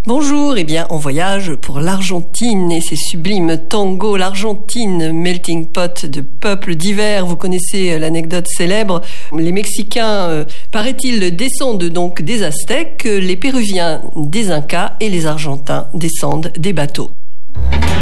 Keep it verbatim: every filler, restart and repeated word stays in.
Bonjour, eh bien, on voyage pour l'Argentine et ses sublimes tangos. L'Argentine, melting pot de peuples divers. Vous connaissez l'anecdote célèbre. Les Mexicains, euh, paraît-il, descendent donc des Aztèques, les Péruviens des Incas et les Argentins descendent des bateaux.